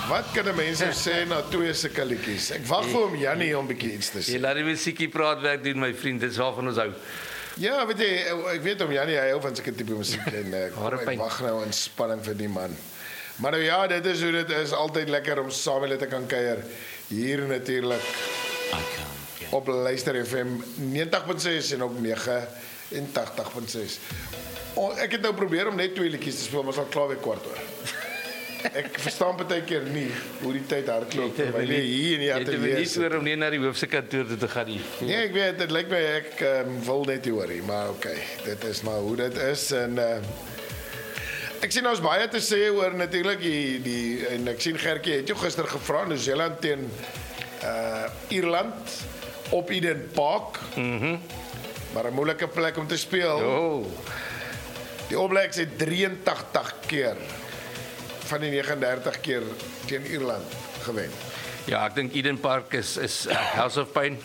Wat kan 'n mens nou sê na twee sulke liedjies? Ek wag vir hom Jannie om bietjie iets te Jy sê. laat die musiekie praatwerk doen, my vriend, dit is waarvan ons hou. Ja, weet jy, ek weet om Jannie hy hou van sulke tipe musiek en ek Harepyn. wag nou in spanning vir die man. Maar nou ja, dit is hoe dit is, altyd lekker om saam met hulle te kan kuier. Hier natuurlik op Luister FM 90.6 en ook 89.6. Ek het nou probeer om net twee liedjies te speel, maar ons al klaar weer kwart oor. Ek verstaan baie keer nie hoe die tyd hardloop vir my nie hier in die Jy het ateljee. nie oor om nie na die hoofse kantoor toe te gaan nie. Nee, ek weet, dit lyk my ek wil net nie hoorie, maar okay, dit is maar hoe dit is en ek sien ons baie te sê oor natuurlik die en ek sien Gertjie het jou gister gevra Nieu-Seeland teen Ierland op Eden Park. Maar 'n moeilike plek om te speel. Oh, Die All Blacks het 83 keer van die 39 keer teen Ierland gewen. ja, ek dink Eden Park is House of Pain.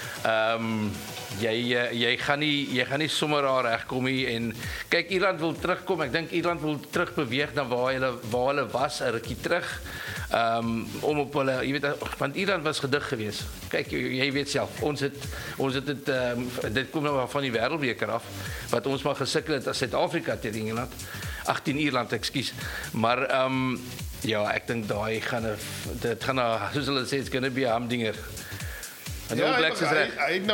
Jy gaan nie sommer daar regkom nie en kyk Ierland wil terugkom. Ek dink Ierland wil terugbeweeg na waar hulle was 'n rukkie terug. Om op hulle, jy weet, want Ierland was gedig geweest. Kyk, jy weet self, ons het dit kom nou van die wêreldbeker af wat ons maar gesukkel het as Suid-Afrika teen Engeland. 18 Ierland, ekskuus. Maar ja, ek dink daai dit gaan soos hulle sê, it's going to be a humdinger. En Ja, All Blacks is reg. hy het nou